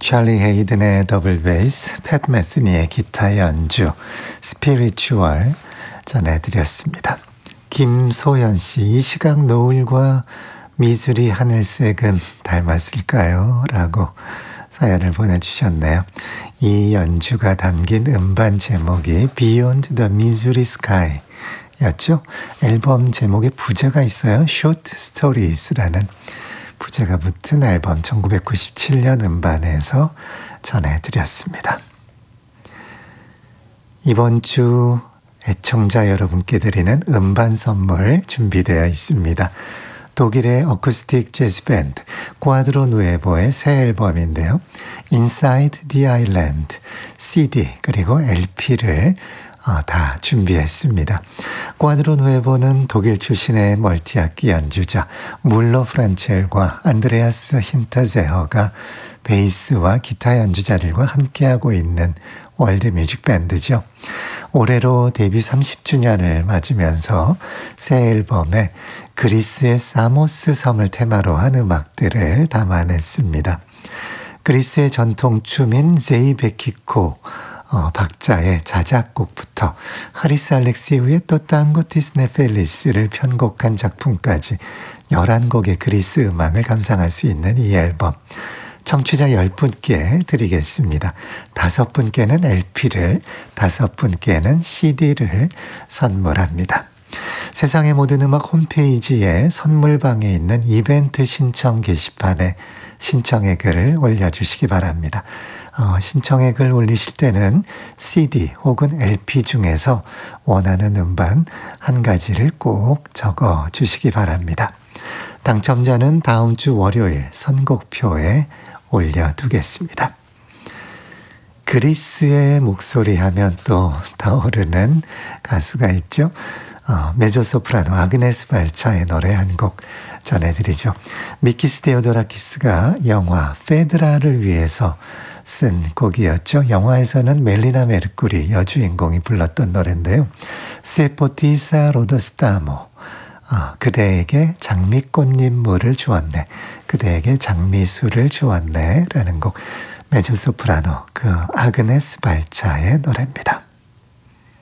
찰리 헤이든의 더블 베이스, 팻 메스니의 기타 연주, 스피리추얼 전해드렸습니다. 김소연 씨, 이 시각 노을과 미주리 하늘색은 닮았을까요? 라고 사연을 보내주셨네요. 이 연주가 담긴 음반 제목이 Beyond the Missouri Sky 였죠. 앨범 제목에 부제가 있어요. Short Stories라는 부제가 붙은 앨범 1997년 음반에서 전해드렸습니다. 이번 주 애청자 여러분께 드리는 음반 선물 준비되어 있습니다. 독일의 어쿠스틱 재즈 밴드 꽈드로 누에보의 새 앨범인데요. Inside the Island CD 그리고 LP를 다 준비했습니다. 꽈드로 누에보는 독일 출신의 멀티악기 연주자 물로 프란첼과 안드레아스 힌터제허가 베이스와 기타 연주자들과 함께하고 있는 월드뮤직 밴드죠. 올해로 데뷔 30주년을 맞으면서 새 앨범에 그리스의 사모스 섬을 테마로 한 음악들을 담아냈습니다. 그리스의 전통춤인 제이베키코 박자의 자작곡부터 하리스 알렉시우의 또 tango tisnefelis를 편곡한 작품까지 11곡의 그리스 음악을 감상할 수 있는 이 앨범 청취자 10분께 드리겠습니다. 5분께는 LP를, 5분께는 CD를 선물합니다. 세상의 모든 음악 홈페이지에 선물방에 있는 이벤트 신청 게시판에 신청의 글을 올려주시기 바랍니다. 신청의 글 올리실 때는 CD 혹은 LP 중에서 원하는 음반 한 가지를 꼭 적어 주시기 바랍니다. 당첨자는 다음 주 월요일 선곡표에 올려두겠습니다. 그리스의 목소리 하면 또 떠오르는 가수가 있죠. 메조소프라노 아그네스 발차의 노래 한 곡 전해드리죠. 미키스 테오도라키스가 영화 페드라를 위해서 쓴 곡이었죠. 영화에서는 멜리나 메르쿠리 여주인공이 불렀던 노래인데요. 세포티사 로더스타모 그대에게 장미꽃잎 물을 주었네. 그대에게 장미수를 주었네. 라는 곡 메조소프라노 그 아그네스 발차의 노래입니다.